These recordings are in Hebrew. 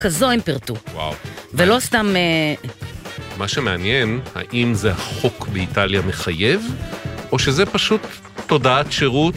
כזו הם פירטו. וואו. ולא סתם... מה שמעניין, האם זה החוק באיטליה מחייב, או שזה פשוט תודעת שירות,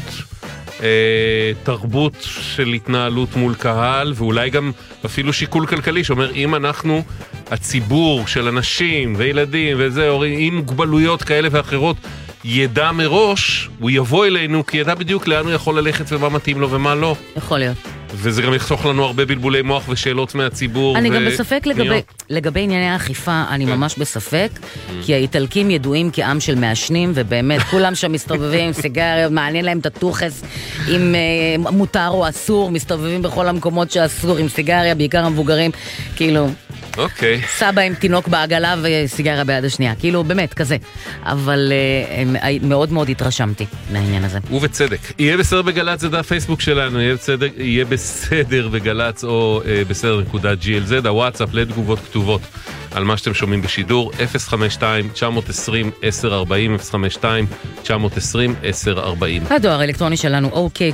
תרבות של התנהלות מול קהל, ואולי גם אפילו שיקול כלכלי, שאומר, אם אנחנו, הציבור של אנשים וילדים וזה, עם מוגבלויות כאלה ואחרות, ידע מראש, הוא יבוא אלינו, כי ידע בדיוק לאן הוא יכול ללכת ומה מתאים לו ומה לא. יכול להיות. וזה גם יחסוך לנו הרבה בלבולי מוח ושאלות מהציבור. אני גם בספק לגבי ענייני האכיפה, אני ממש בספק, כי האיטלקים ידועים כעם של מעשנים, ובאמת כולם שם מסתובבים עם סיגריות, מעניין להם את התוכס, אם מותר או אסור, מסתובבים בכל המקומות שאסור עם סיגריה, בעיקר המבוגרים, כאילו... אוקיי. סבא עם תינוק בעגלה וסיגריה ביד השנייה, כאילו באמת כזה. אבל מאוד מאוד התרשמתי מהעניין הזה. ובצדק. יהיה בסדר בגלץ, זה דף פייסבוק שלנו, יהיה בסדר בגלץ או בסדר.glz, הוואטסאפ לתגובות כתובות על מה שאתם שומעים בשידור, 052-920-1040, 052-920-1040. הדואר האלקטרוני שלנו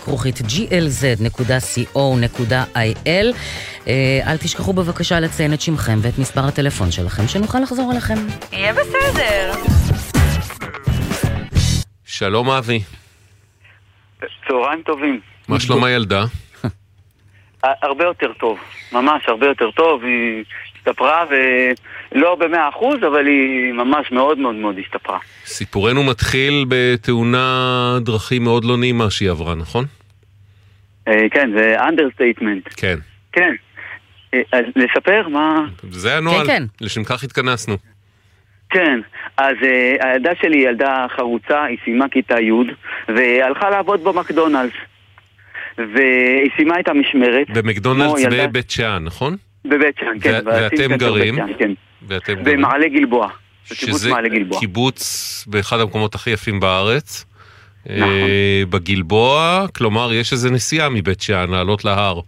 ok@glz.co.il. אל תשכחו בבקשה לציין את שמכם ואת מספר הטלפון שלכם, שנוכל לחזור אליכם. יהיה בסדר. שלום אבי. צהריים טובים. מה שלום הילדה? הרבה יותר טוב, ממש הרבה יותר טוב. היא השתפרה ולא ב100%, אבל היא ממש מאוד מאוד מאוד השתפרה. סיפורנו מתחיל בתאונה דרכים מאוד לא נעימה שהיא עברה, נכון? כן, זה understatement. כן. כן. לספר מה... זה הנועל, כן. לשם כך התכנסנו. כן, אז הילדה שלי היא ילדה חרוצה, היא סיימה כיתה י' והלכה לעבוד במקדונלדס. והיא סיימה את המשמרת. במקדונלדס בבית שאן, נכון? בבית שאן, כן. ואתם גרים? כן. במעלה גלבוע. שזה קיבוץ באחד המקומות הכי יפים בארץ. נכון. בגלבוע, כלומר, יש איזה נסיעה מבית שאן, לעלות להר.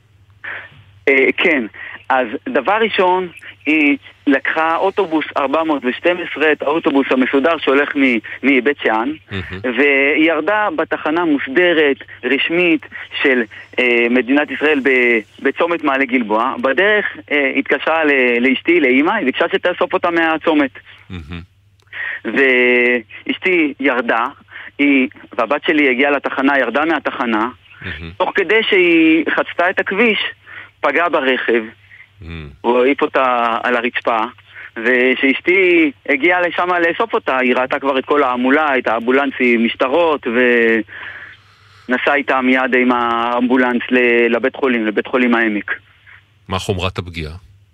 כן, אז דבר ראשון, היא לקחה אוטובוס 412, את האוטובוס המסודר שהולך מבית שאן, והיא ירדה בתחנה מוסדרת, רשמית של מדינת ישראל בצומת מעלה גלבוע. בדרך התקשרה לאשתי, לאמא, היא ביקשה שתאסוף אותה מהצומת. ואשתי ירדה, והבת שלי הגיעה לתחנה, ירדה מהתחנה, תוך כדי שהיא חצתה את הכביש, פגעה ברכב, הוא העיף אותה על הרצפה, ושאשתי הגיעה לשם לאסוף אותה, היא ראתה כבר את כל האמבולה, את האמבולנסים, משטרות, ונסעה איתה מיד עם האמבולנס לבית חולים העמק. מה חומרת הפגיעה?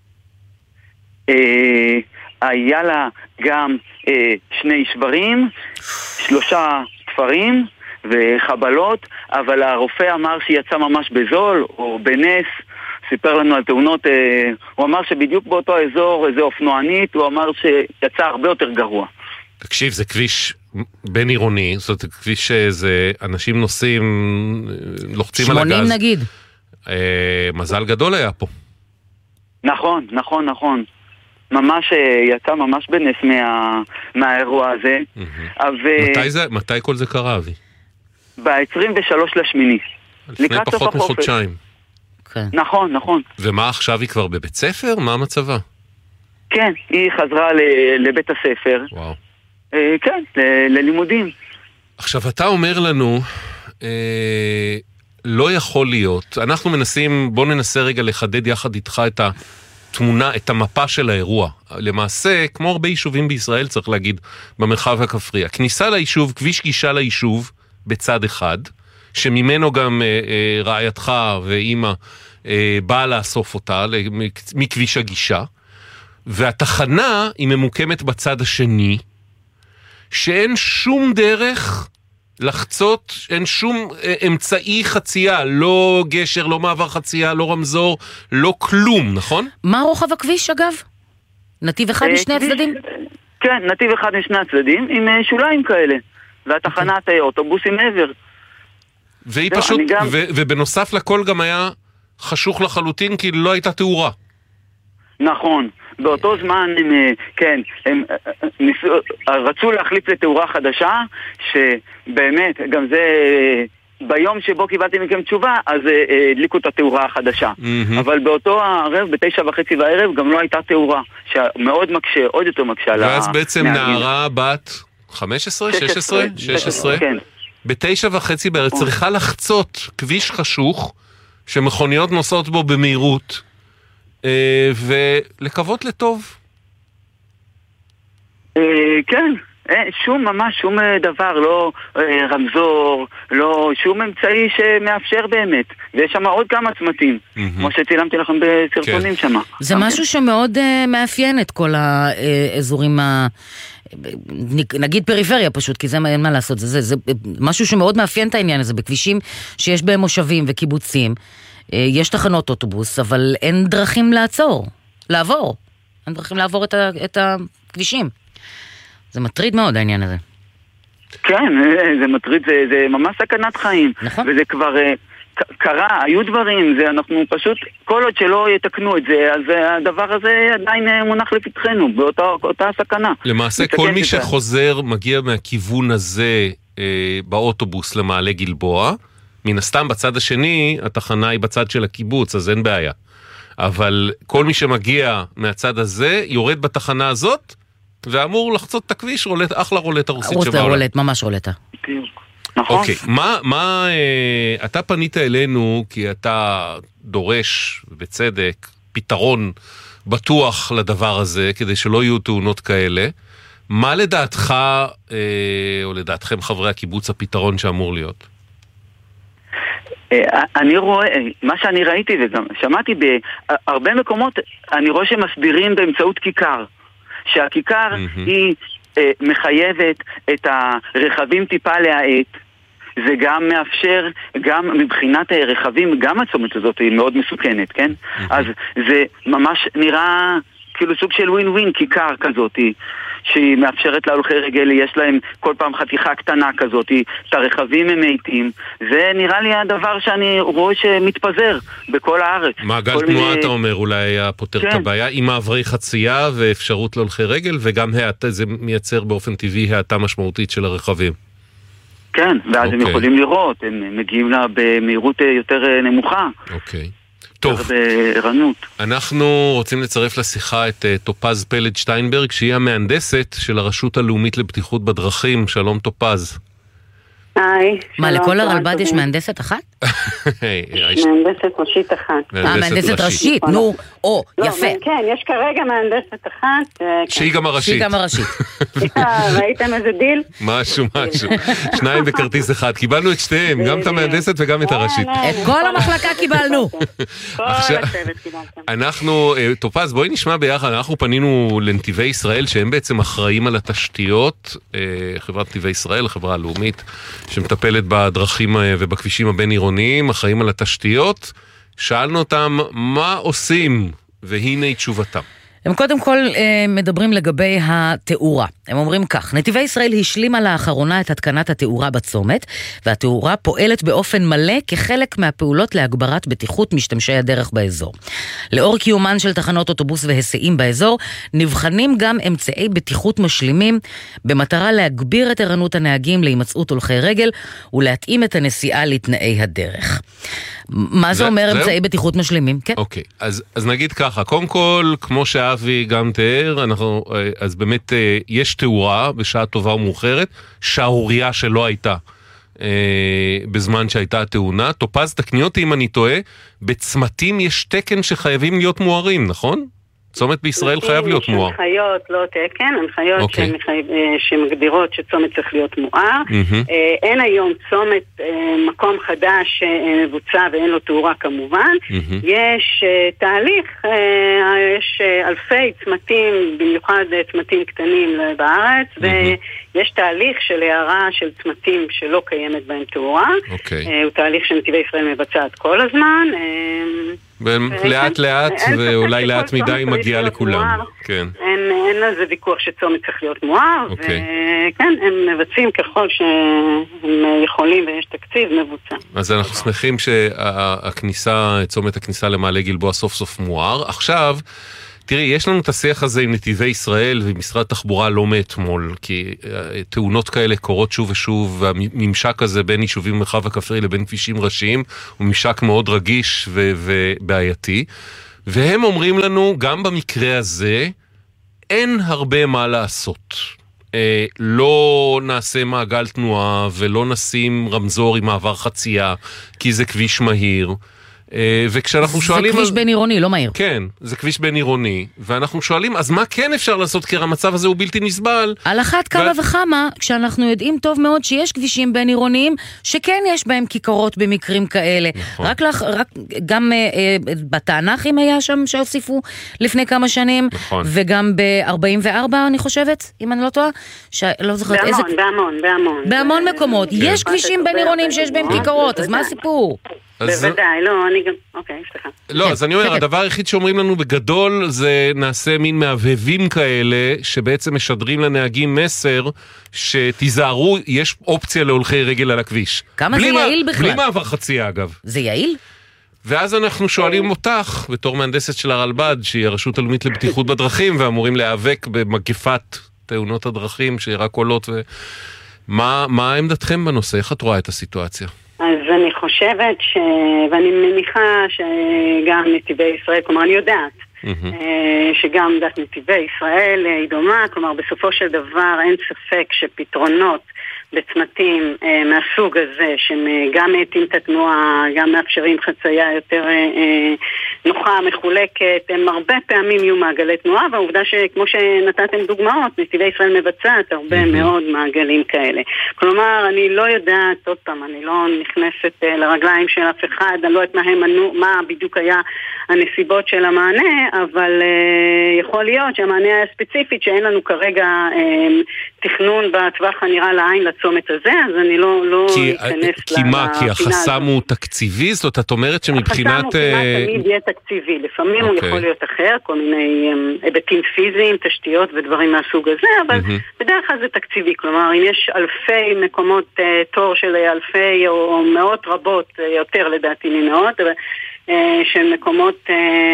היה לה גם 2 שברים, 3 תפרים וחבלות, אבל הרופא אמר שהיא יצאה ממש בזול או בנס. סיפר לנו על תאונות, הוא אמר שבדיוק באותו אזור, איזה אופנוענית, הוא אמר שיצא הרבה יותר גרוע. תקשיב, זה כביש בין עירוני, זאת אומרת, כביש שזה, אנשים נוסעים, לוחצים על הגז. 80 נגיד. מזל גדול היה פה. נכון. ממש יצא ממש בנס מהאירוע הזה. מתי כל זה קרה, אבי? ב-23/8. לפני פחות מחודשיים. נכון. ומה עכשיו, היא כבר בבית ספר? מה המצבה? כן, היא חזרה לבית הספר. וואו. כן, ללימודים. עכשיו, אתה אומר לנו, לא יכול להיות, אנחנו מנסים, בוא ננסה רגע לחדד יחד איתך את התמונה, את המפה של האירוע. למעשה, כמו הרבה יישובים בישראל, צריך להגיד, במרחב הכפרי. הכניסה ליישוב, כביש גישה ליישוב, בצד אחד, שממנו גם רעייתך ואימא באה לאסוף אותה מכביש הגישה, והתחנה היא ממוקמת בצד השני, שאין שום דרך לחצות, אין שום אמצעי חצייה, לא גשר, לא מעבר חצייה, לא רמזור, לא כלום, נכון? מה רוחב הכביש אגב? נתיב אחד משני הצדדים? כן, נתיב אחד משני הצדדים, עם שוליים כאלה, והתחנת אוטובוסים מעבר. והיא פשוט, ובנוסף לכל גם היה חשוך לחלוטין, כי לא הייתה תאורה. נכון, באותו זמן הם רצו להחליף לתאורה חדשה, שבאמת גם זה ביום שבו קיבלתי מכם תשובה, אז הדליקו את התאורה החדשה. אבל באותו הערב, 9:30 בערב, גם לא הייתה תאורה, שמאוד מקשה, עוד יותר מקשה. ואז בעצם נערה בת 15, 16? כן. 9:30 בערב צריכה לחצות כביש חשוך, שמכוניות נוסעות בו במהירות, ולקוות לטוב. כן. שום דבר, לא רמזור, לא שום אמצעי שמאפשר באמת. ויש שם עוד כמה צמתים, כמו שצילמתי לכם בסרטונים שם. זה משהו שמאוד מאפיין את כל האזורים, נגיד פריפריה פשוט, כי זה אין מה לעשות. זה משהו שמאוד מאפיין את העניין הזה, בכבישים שיש בהם מושבים וקיבוצים. יש תחנות אוטובוס, אבל אין דרכים לעבור. אין דרכים לעבור את הכבישים. זה מטריד מאוד העניין הזה. כן, זה מטריד, זה ממש סכנת חיים. נכון. וזה כבר קרה, היו דברים, זה אנחנו פשוט, כל עוד שלא יתקנו את זה, אז הדבר הזה עדיין מונח לפתחנו, באותה סכנה. למעשה כל מי שחוזר מגיע מהכיוון הזה באוטובוס למעלה גלבוע, מן הסתם בצד השני, התחנה היא בצד של הקיבוץ, אז אין בעיה. אבל כל מי שמגיע מהצד הזה, יורד בתחנה הזאת, ואמור לחצות את הכביש, אחלה רולטה רוסית שבעולם. רולטה, ממש רולטה. נכון. אוקיי, מה, אתה פנית אלינו, כי אתה דורש, בצדק, פתרון בטוח לדבר הזה, כדי שלא יהיו תאונות כאלה. מה לדעתך, או לדעתכם חברי הקיבוץ, הפתרון שאמור להיות? אני רואה, מה שאני ראיתי וגם שמעתי בהרבה מקומות, אני רואה שמסבירים באמצעות כיכר. שהכיכר היא מחייבת את הרכבים טיפה להאט. זה גם מאפשר, גם מבחינת הרכבים, גם הצומת הזאת היא מאוד מסוכנת, כן? אז זה ממש נראה כאילו סוג של ווין ווין, כיכר כזאת, שהיא מאפשרת להולכי רגל, יש להם כל פעם חתיכה קטנה כזאת, את הרכבים הם מאיטים, זה נראה לי הדבר שאני רואה שמתפזר בכל הארץ. מעגל תנועה אתה אומר, אולי היה פותר את הבעיה, עם מעברי חצייה ואפשרות להולכי רגל, וגם זה מייצר באופן טבעי האטה משמעותית של הרכבים. כן, ואז הם יכולים לראות, הם מגיעים לה במהירות יותר נמוכה. אוקיי. טוב, אנחנו רוצים לצרף לשיחה את טופז פלד שטיינברג, שהיא המהנדסת של הרשות הלאומית לבטיחות בדרכים. שלום טופז. היי. מה, לכל הרלב"ד יש מהנדסת אחת? מהנדסת ראשית אחת. מהנדסת ראשית, נו, יפה. כן, יש כרגע מהנדסת אחת. שהיא גם הראשית. ראיתם איזה דיל? משהו. שניים בכרטיס אחד. קיבלנו את שתיהם, גם את המהנדסת וגם את הראשית. את כל המחלקה קיבלנו. כל הצוות קיבלתם. אנחנו, טופז, בואי נשמע ביחד. אנחנו פנינו לנתיבי ישראל, שהם בעצם אחראים על התשתיות, חברת נתיבי ישראל, החברה הלאומית, שמטפלת בדרכים ובכבישים הבין-עירוניים, אחראים על התשתיות. שאלנו אותם מה עושים, והנה תשובתם. הם קודם כל מדברים לגבי התאורה. הם אומרים כך, נתיבי ישראל השלימה לאחרונה את התקנת התאורה בצומת, והתאורה פועלת באופן מלא כחלק מהפעולות להגברת בטיחות משתמשי הדרך באזור. לאור קיומן של תחנות אוטובוס והיסעים באזור, נבחנים גם אמצעי בטיחות משלימים, במטרה להגביר את ערנות הנהגים להימצאות הולכי רגל, ולהתאים את הנסיעה לתנאי הדרך. מה זה אומר אמצעי בטיחות משלימים? כן. אוקיי, אז נגיד ככה, קודם כל, כמו שאבי גם תיאר, אז באמת יש תאורה בשעה טובה ומאוחרת, שערוריה שלא הייתה בזמן שהייתה התאונה. טופז, תקני אותי אם אני טועה, בצמתים יש תקן שחייבים להיות מוארים, נכון? צומת בישראל חייב להיות מואר. הנחיות, לא תקן, הנחיות שמגדירות שצומת צריך להיות מואר. אין היום צומת, מקום חדש מבוצע ואין לו תאורה כמובן. יש תהליך, יש אלפי צמתים, במיוחד צמתים קטנים בארץ, ויש תהליך של הערה של צמתים שלא קיימת בהם תאורה. הוא תהליך שנתיבי ישראל מבצעת כל הזמן. לאט לאט ואולי לאט מדי מגיע לכולם. אין לזה ויכוח שצומת צריך להיות מואר, וכן, הם מבצעים ככל שהם יכולים ויש תקציב מבוצע. אז אנחנו שמחים שהכניסה, צומת הכניסה למעלה גלבוע סוף סוף מואר. עכשיו, תראי, יש לנו את השיח הזה עם נתיבי ישראל ומשרד תחבורה לא מאתמול, כי תאונות כאלה קורות שוב ושוב, והממשק הזה בין יישובים במרחב הכפרי לבין כבישים ראשיים, הוא ממשק מאוד רגיש ובעייתי, והם אומרים לנו, גם במקרה הזה, אין הרבה מה לעשות. לא נעשה מעגל תנועה ולא נשים רמזור עם מעבר חצייה, כי זה כביש מהיר. וכשאנחנו שואלים... זה כביש בין עירוני, לא מהיר. כן, זה כביש בין עירוני, ואנחנו שואלים, אז מה כן אפשר לעשות, כי המצב הזה הוא בלתי נסבל? על אחת כמה וכמה, כשאנחנו יודעים טוב מאוד שיש כבישים בין עירוניים, שכן יש בהם כיכרות במקרים כאלה. נכון. רק גם בתענכים היה שם שהוסיפו לפני כמה שנים, נכון. וגם ב-44 אני חושבת, אם אני לא טועה, לא זוכרת איזה... בהמון מקומות. יש כבישים בין עירוניים שיש בהם כיכרות, אז מה הסיפור? בוודאי, לא, אני גם, אוקיי, סליחה. לא, אז אני אומר, הדבר היחיד שאומרים לנו בגדול, זה נעשה מין מהבהבים כאלה, שבעצם משדרים לנהגים מסר, שתיזהרו, יש אופציה להולכי רגל על הכביש. כמה זה יעיל בכלל? בלי מעבר חצייה, אגב. זה יעיל? ואז אנחנו שואלים אותך, בתור מהנדסת של הרלב"ד, שהיא הרשות הלאומית לבטיחות בדרכים, ואמורים להיאבק במגפת תאונות הדרכים, שרק עולות, מה עמדתכם בנושא? איך את רואה את הסיטואציה? אז אני חושבת ואני מניחה שגם נתיבי ישראל, כלומר אני יודעת שגם עמדת נתיבי ישראל היא דומה, כלומר בסופו של דבר אין ספק שפתרונות בצמתים מהסוג הזה, שגם מעטים את התנועה, גם מאפשרים חצייה יותר נוחה, מחולקת, הם הרבה פעמים יהיו מעגלי תנועה, והעובדה שכמו שנתתם דוגמאות, נתיבי ישראל מבצעת הרבה מאוד מעגלים כאלה. כלומר, אני לא יודעת, עוד פעם, אני לא נכנסת לרגליים של אף אחד, אני לא יודעת מה בדיוק היה הנסיבות של המענה, אבל יכול להיות שהמענה היה ספציפית, שאין לנו כרגע תכנון בטווח הנראה לעין לצומת הזה, אז אני לא אכנס כי מה? כי החסם הוא תקציבי? זאת אומרת, את אומרת שמבחינת... החסם הוא כמעט תמיד יהיה תקציבי, לפעמים הוא יכול להיות אחר, כל מיני היבטים פיזיים, תשתיות ודברים מהסוג הזה, אבל בדרך כלל זה תקציבי, כלומר, אם יש אלפי מקומות תור של אלפי או מאות רבות, יותר לדעתי ממאות, של מקומות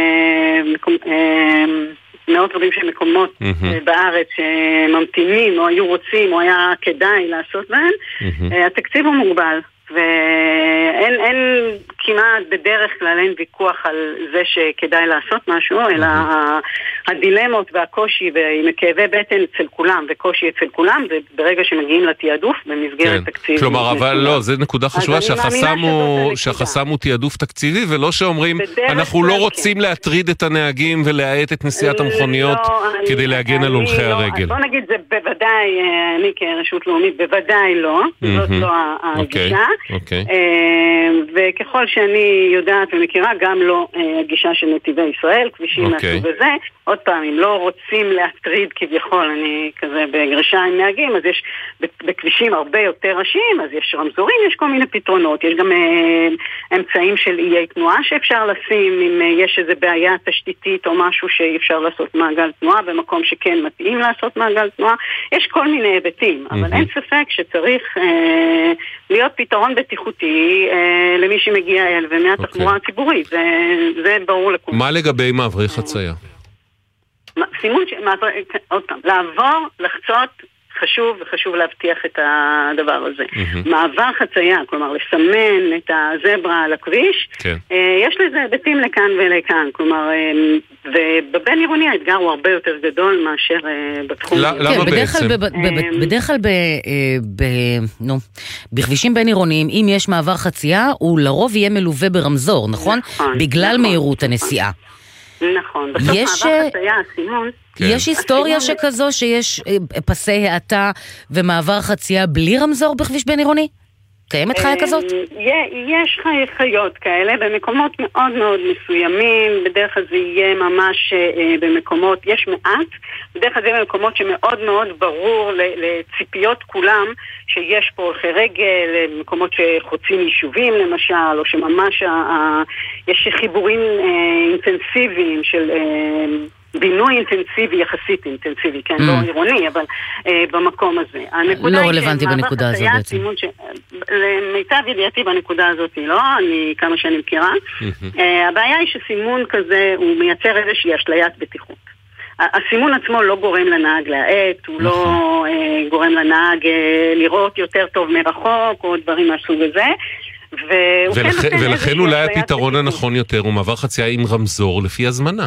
מאות רבים של מקומות בארץ שממתינים או היו רוצים או היה כדאי לעשות בהם, התקציב הוא מוגבל ואין כמעט בדרך כלל אין ויכוח על זה שכדאי לעשות משהו, אלא הדילמות והקושי ועם כאבי בטן אצל כולם וקושי אצל כולם, וברגע שמגיעים לתיעדוף במסגרת תקציב. כלומר, אבל לא, זה נקודה חשובה שהחסם הוא תיעדוף תקציבי, ולא שאומרים, אנחנו לא רוצים להטריד את הנהגים ולהאט את נסיעת המכוניות כדי להגן על הולכי הרגל. בוא נגיד, זה בוודאי, אני כרשות לאומית, בוודאי לא, זאת לא הגישה. וככל שאני יודעת ומכירה, גם לא הגישה של נתיבי ישראל, כבישים מהסוג הזה. עוד פעם, אם לא רוצים להטריד כביכול, אני כזה בגרשה עם נהגים, אז יש בכבישים הרבה יותר ראשיים, אז יש רמזורים, יש כל מיני פתרונות, יש גם אמצעים של איי תנועה שאפשר לשים, אם יש איזו בעיה תשתיתית או משהו שאפשר לעשות מעגל תנועה, במקום שכן מתאים לעשות מעגל תנועה, יש כל מיני היבטים, אבל אין ספק שצריך להיות פתרון בטיחותי למי שמגיע אל ומהתחבורה הציבורית, זה ברור לכולם. מה לגבי מעברי חצייה? סימון, עוד פעם, לעבור, לחצות, חשוב להבטיח את הדבר הזה. מעבר חצייה, כלומר לסמן את הזברה על הכביש, יש לזה היבטים לכאן ולכאן, כלומר, ובבין עירוני האתגר הוא הרבה יותר גדול מאשר בתחום. למה בעצם? בדרך כלל בכבישים בין עירוניים, אם יש מעבר חצייה, הוא לרוב יהיה מלווה ברמזור, נכון? בגלל מהירות הנסיעה. נכון, בסוף מעבר חצייה, סימון. יש היסטוריה שכזו שיש פסי האטה ומעבר חצייה בלי רמזור בכביש בין עירוני? קיימת חיה כזאת? יש חיות כאלה במקומות מאוד מאוד מסוימים, בדרך כלל זה יהיה ממש במקומות, יש מעט, בדרך כלל זה יהיה במקומות שמאוד מאוד ברור לציפיות כולם שיש פה הולכי רגל, מקומות שחוצים יישובים למשל, או שממש יש חיבורים אינטנסיביים של בינוי אינטנסיבי, יחסית אינטנסיבי, כן, לא עירוני, אבל במקום הזה. לא רלוונטי בנקודה הזו בעצם. למיטב ידיעתי בנקודה הזאת לא, אני כמה שאני מכירה. הבעיה היא שסימון כזה הוא מייצר איזושהי אשליית בטיחות. הסימון עצמו לא גורם לנהג להאט, הוא לא גורם לנהג לראות יותר טוב מרחוק או דברים מהסוג הזה. ולכן אולי הפתרון הנכון יותר הוא מעבר חצייה עם רמזור לפי הזמנה.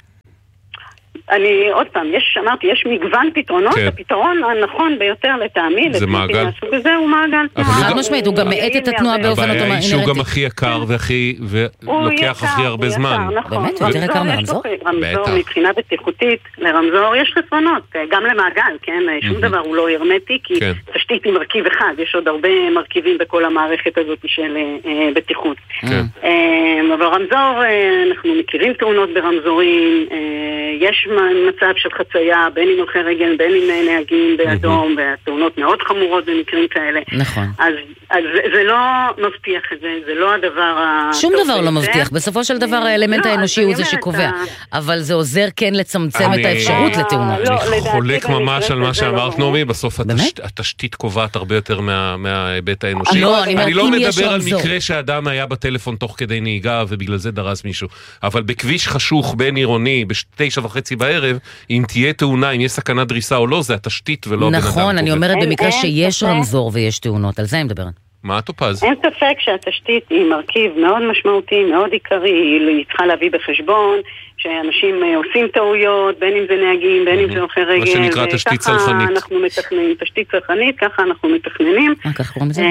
אני עוד פעם, אמרתי, יש מגוון פתרונות, הפתרון הנכון ביותר לטעמי, זה מעגל. מהסוג הזה הוא מעגל תנועה. חד משמעית, הוא גם מאט את התנועה באופן אוטומטי. הבעיה היא שהוא גם הכי יקר ולוקח הכי הרבה זמן. באמת? הוא יותר יקר מרמזור? רמזור מבחינה בטיחותית, לרמזור יש חסרונות, גם למעגל, כן? שום דבר הוא לא הרמטי, כי תשתית היא מרכיב אחד, יש עוד הרבה מרכיבים בכל המערכת הזאת של בטיחות. אבל רמזור, אנחנו מכירים תאונות ברמזורים, יש מצב של חצייה, בין עם הולכי רגל, בין עם נהגים באדום, והתאונות מאוד חמורות במקרים כאלה. נכון. אז זה לא מבטיח את זה, זה לא הדבר שום דבר לא מבטיח, בסופו של דבר האלמנט האנושי הוא זה שקובע, אבל זה עוזר כן לצמצם את האפשרות לתאונות. אני חולק ממש על מה שאמרת נעמי, בסוף התשתית קובעת הרבה יותר מההיבט האנושי. אני לא מדבר על מקרה שאדם היה בטלפון תוך כדי נהיגה ובגלל זה דרס מישהו, אבל בכביש חשוך בין עירוני ב9:30 בערב, אם תהיה תאונה, אם יש סכנת דריסה או לא, זה התשתית ולא בן אדם. נכון, אני אומרת במקרה שיש רמזור ויש תאונות, על זה אני מדברת. מה הטופז? אין ספק שהתשתית היא מרכיב מאוד משמעותי, מאוד עיקרי, היא צריכה להביא בחשבון שאנשים עושים טעויות, בין אם זה נהגים, בין אם זה הולכי רגל, מה שנקרא תשתית צרכנית. אנחנו מתכננים, תשתית צרכנית, ככה אנחנו מתכננים. ככה קוראים לזה?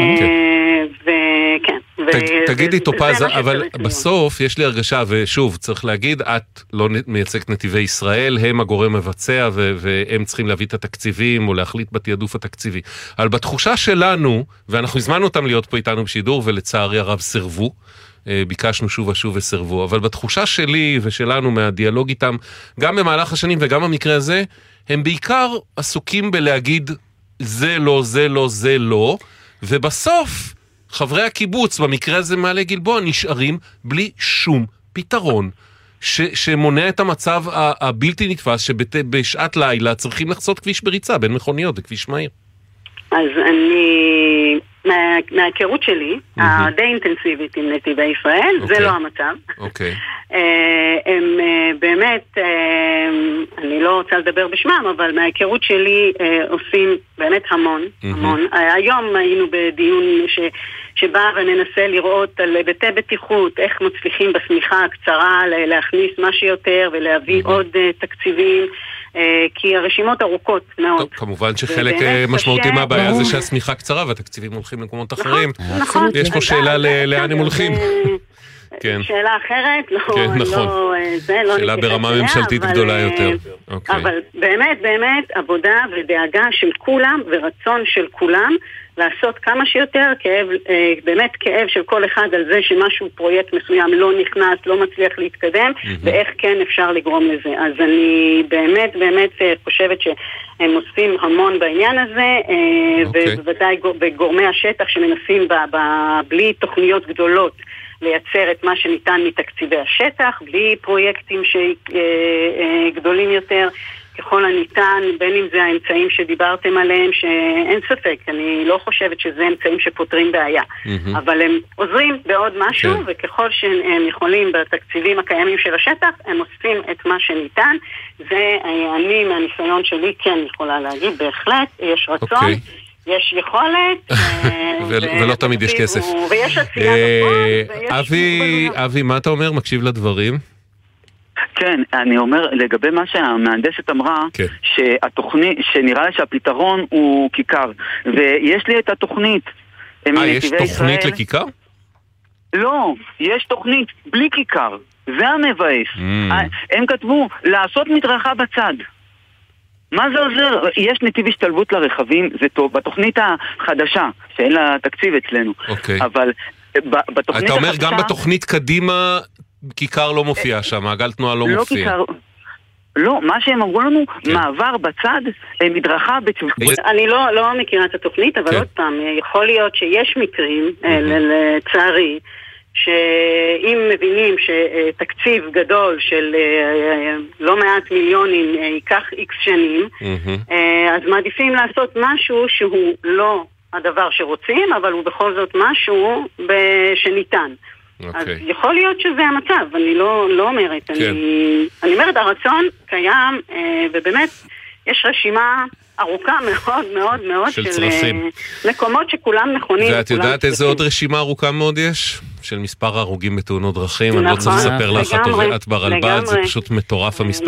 וכן. תגידי טופז, אבל בסוף יש לי הרגשה, ושוב, צריך להגיד, את לא מייצגת נתיבי ישראל, הם הגורם מבצע, והם צריכים להביא את התקציבים, או להחליט בתיעדוף התקציבי. אבל בתחושה שלנו, ואנחנו הזמנו אותם להיות פה איתנו בשידור, ולצערי הרב סרבו, ביקשנו שוב ושוב וסרבו, אבל בתחושה שלי ושלנו מהדיאלוג איתם, גם במהלך השנים וגם במקרה הזה, הם בעיקר עסוקים בלהגיד זה לא, זה לא, זה לא, ובסוף חברי הקיבוץ, במקרה הזה מעלה גלבוע, נשארים בלי שום פתרון שמונע את המצב הבלתי נתפס שבשעת לילה צריכים לחצות כביש בריצה בין מכוניות וכביש מהיר. אז אני, מההיכרות שלי, הדי אינטנסיבית עם נתיבי ישראל, זה לא המצב. אוקיי. הם באמת, אני לא רוצה לדבר בשמם, אבל מההיכרות שלי עושים באמת המון, המון. היום היינו בדיון שבא וננסה לראות על היבטי בטיחות, איך מצליחים בסמיכה הקצרה להכניס מה שיותר ולהביא עוד תקציבים, כי הרשימות ארוכות מאוד. טוב, כמובן שחלק משמעותי מהבעיה זה שהסמיכה קצרה והתקציבים הולכים למקומות אחרים. נכון. יש פה שאלה לאן הם הולכים. שאלה אחרת, שאלה ברמה ממשלתית גדולה יותר. אבל באמת, באמת, עבודה ודאגה של כולם ורצון של כולם לעשות כמה שיותר כאב, באמת כאב של כל אחד על זה שמשהו פרויקט מסוים לא נכנס, לא מצליח להתקדם, ואיך כן אפשר לגרום לזה. אז אני באמת, באמת חושבת שהם עושים המון בעניין הזה, ובוודאי בגורמי השטח שמנסים בלי תוכניות גדולות לייצר את מה שניתן מתקציבי השטח, בלי פרויקטים גדולים יותר, ככל הניתן, בין אם זה האמצעים שדיברתם עליהם, שאין ספק, אני לא חושבת שזה אמצעים שפותרים בעיה, אבל הם עוזרים בעוד משהו, וככל שהם יכולים בתקציבים הקיימים של השטח, הם עושים את מה שניתן. זה אני מהניסיון שלי כן יכולה להגיד, בהחלט, יש רצון, יש יכולת, ולא תמיד יש כסף. ויש עשייה נכון, אבי, מה אתה אומר? מקשיב לדברים? כן, אני אומר לגבי מה שהמהנדסת אמרה, שהתוכנית, שנראה לי שהפתרון הוא כיכר, ויש לי את התוכנית. יש תוכנית לכיכר? לא, יש תוכנית בלי כיכר, זה המבאס. הם כתבו לעשות מדרכה בצד. מה זה עוזר? יש נתיב השתלבות לרכבים, זה טוב, בתוכנית החדשה, שאין לה תקציב אצלנו. אבל בתוכנית אתה אומר גם בתוכנית קדימה כיכר לא מופיע שם, מעגל תנועה לא מופיע. לא, מה שהם אמרו לנו, מעבר בצד, מדרכה אני לא מכירה את התוכנית, אבל עוד פעם, יכול להיות שיש מקרים, לצערי, שאם מבינים שתקציב גדול של לא מעט מיליונים ייקח איקס שנים, אז מעדיפים לעשות משהו שהוא לא הדבר שרוצים, אבל הוא בכל זאת משהו שניתן. אז יכול להיות שזה המצב, אני לא אומרת. אני אומרת, הרצון קיים, ובאמת יש רשימה ארוכה מאוד מאוד מאוד של מקומות שכולם נכונים. ואת יודעת איזה עוד רשימה ארוכה מאוד יש? של מספר הרוגים בתאונות דרכים. אני לא צריך לספר לך, את ברלב"ד, זה פשוט מטורף המספר.